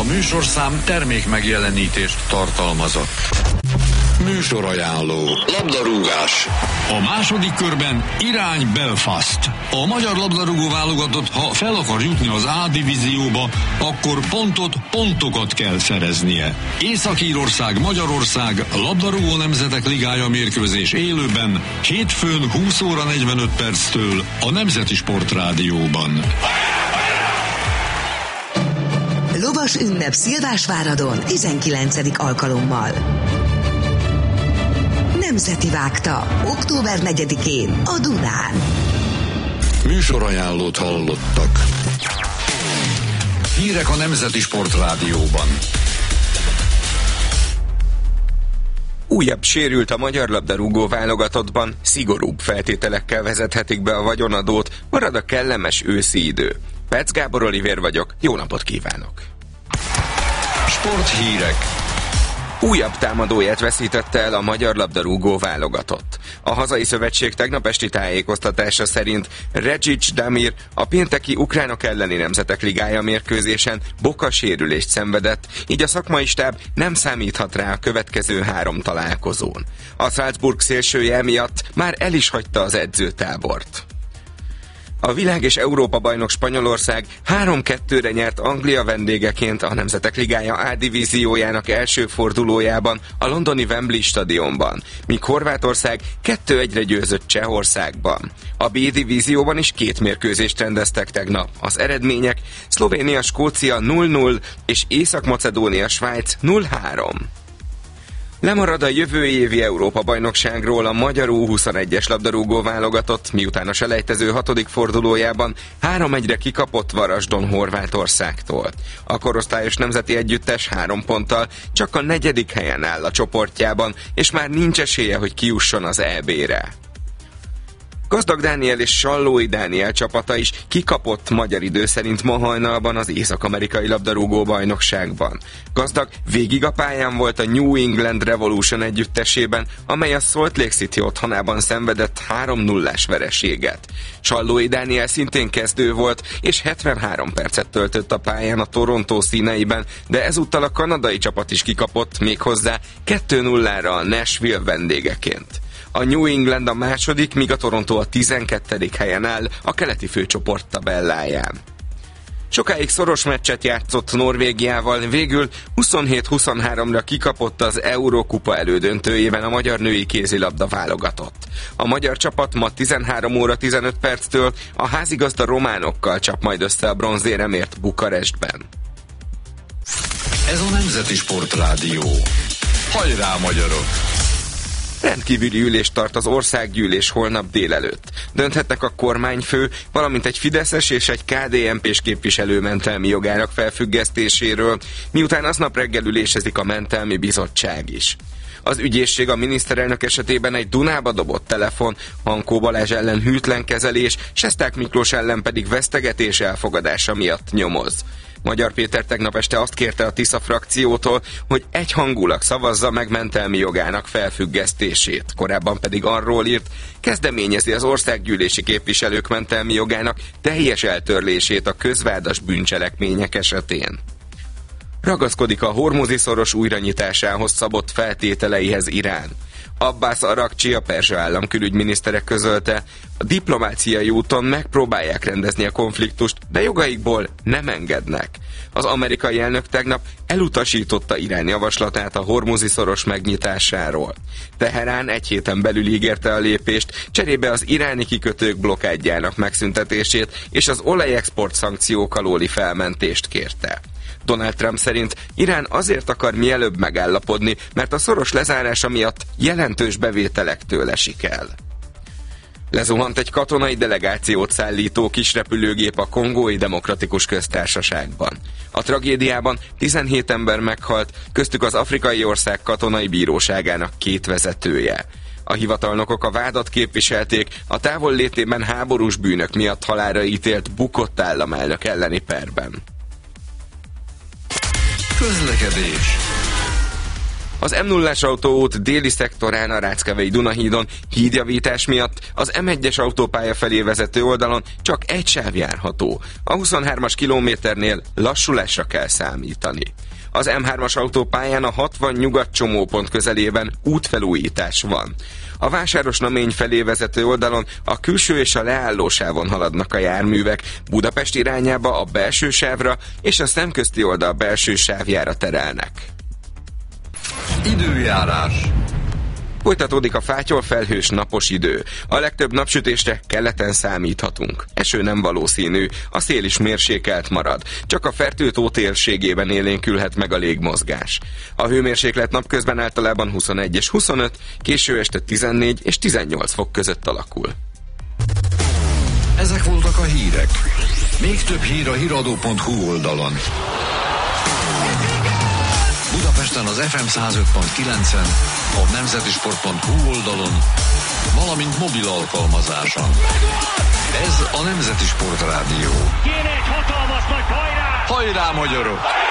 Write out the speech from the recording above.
A műsorszám termék megjelenítést tartalmazott. Műsorajánló. Labdarúgás. A második körben irány Belfast. A magyar labdarúgó válogatott, ha fel akar jutni az A divízióba, akkor pontokat kell szereznie. Észak-Írország, Magyarország, labdarúgó nemzetek ligája mérkőzés élőben, hétfőn 20 óra 45 perctől a Nemzeti Sportrádióban. Lovas ünnep Szilvásváradon 19. alkalommal. Nemzeti Vágta, október 4-én a Dunán. Műsorajánlót hallottak. Hírek a Nemzeti Sportrádióban. Újabb sérült a magyar labdarúgó válogatottban, szigorúbb feltételekkel vezethetik be a vagyonadót, marad a kellemes őszi idő. Perc Gábor Olivér vagyok, jó napot kívánok! Sporthírek. Újabb támadóját veszítette el a magyar labdarúgó válogatott. A hazai szövetség tegnap esti tájékoztatása szerint Regic Damir a pénteki ukránok elleni nemzetek ligája mérkőzésen bokasérülést szenvedett, így a szakmai stáb nem számíthat rá a következő 3 találkozón. A Salzburg szélsője emiatt már el is hagyta az edzőtábort. A világ és Európa bajnok Spanyolország 3-2-re nyert Anglia vendégeként a Nemzetek Ligája A divíziójának első fordulójában a londoni Wembley stadionban, míg Horvátország 2-1-re győzött Csehországban. A B divízióban is 2 mérkőzést rendeztek tegnap. Az eredmények Szlovénia-Skócia 0-0 és Észak-Macedónia-Svájc 0-3. Lemarad a jövő évi Európa-bajnokságról a magyar U21-es labdarúgó válogatott, miután a selejtező 6. fordulójában 3-1-re kikapott Varasdon Horvátországtól. A korosztályos nemzeti együttes 3 ponttal csak a 4. helyen áll a csoportjában, és már nincs esélye, hogy kijusson az EB-re. Gazdag Dániel és Sallói Dániel csapata is kikapott magyar idő szerint ma hajnalban az észak-amerikai labdarúgó bajnokságban. Gazdag végig a pályán volt a New England Revolution együttesében, amely a Salt Lake City otthonában szenvedett 3-0-ás vereséget. Sallói Dániel szintén kezdő volt, és 73 percet töltött a pályán a Toronto színeiben, de ezúttal a kanadai csapat is kikapott, méghozzá 2-0-ra a Nashville vendégeként. A New England a második, míg a Toronto a 12. helyen áll a keleti főcsoport tabelláján. Sokáig szoros meccset játszott Norvégiával, végül 27-23-ra kikapott az Eurókupa elődöntőjében a magyar női kézilabda válogatott. A magyar csapat ma 13 óra 15 perctől a házigazda románokkal csap majd össze a bronzéremért Bukarestben. Ez a Nemzeti Sportrádió. Hajrá, magyarok! Rendkívüli ülést tart az országgyűlés holnap délelőtt. Dönthetnek a kormányfő, valamint egy fideszes és egy KDNP-s képviselő mentelmi jogának felfüggesztéséről, miután aznap reggel ülésezik a mentelmi bizottság is. Az ügyészség a miniszterelnök esetében egy Dunába dobott telefon, Hankó Balázs ellen hűtlen kezelés, Sesták Miklós ellen pedig vesztegetés elfogadása miatt nyomoz. Magyar Péter tegnap este azt kérte a Tisza frakciótól, hogy egyhangulag szavazza meg mentelmi jogának felfüggesztését. Korábban pedig arról írt, kezdeményezi az országgyűlési képviselők mentelmi jogának teljes eltörlését a közvádas bűncselekmények esetén. Ragaszkodik a Hormuzi-szoros újranyitásához szabott feltételeihez Irán. Abbás Arakcsi, a perzsa állam külügyminisztere közölte, a diplomáciai úton megpróbálják rendezni a konfliktust, de jogaikból nem engednek. Az amerikai elnök tegnap elutasította Irán javaslatát a Hormuzi-szoros megnyitásáról. Teherán egy héten belül ígérte a lépést, cserébe az iráni kikötők blokádjának megszüntetését és az olajexport szankciók alóli felmentést kérte. Donald Trump szerint Irán azért akar mielőbb megállapodni, mert a szoros lezárása miatt jelentős bevételektől esik el. Lezuhant egy katonai delegációt szállító kisrepülőgép a Kongói Demokratikus Köztársaságban. A tragédiában 17 ember meghalt, köztük az afrikai ország katonai bíróságának 2 vezetője. A hivatalnokok a vádat képviselték a távollétében háborús bűnök miatt halálra ítélt bukott államelnök elleni perben. Közlekedés. Az M0-as autóút déli szektorán a Ráckevei Dunahídon hídjavítás miatt az M1-es autópálya felé vezető oldalon csak egy sáv járható. A 23-as kilométernél lassulásra kell számítani. Az M3-as autópályán a 60 nyugat csomópont közelében útfelújítás van. A Vásárosnamény felé vezető oldalon a külső és a leálló sávon haladnak a járművek, Budapest irányába a belső sávra és a szemközti oldal belső sávjára terelnek. Időjárás. Folytatódik a fátyol-felhős napos idő. A legtöbb napsütésre keleten számíthatunk. Eső nem valószínű, a szél is mérsékelt marad. Csak a Fertő-tó térségében élénkülhet meg a légmozgás. A hőmérséklet napközben általában 21 és 25, késő este 14 és 18 fok között alakul. Ezek voltak a hírek. Még több hír a hiradó.hu oldalon. Budapesten az FM 105.9-en, a nemzetisport.hu oldalon, valamint mobil alkalmazáson. Ez a Nemzeti Sport Rádió. Kéne egy hatalmas nagy hajrá! Hajrá, magyarok!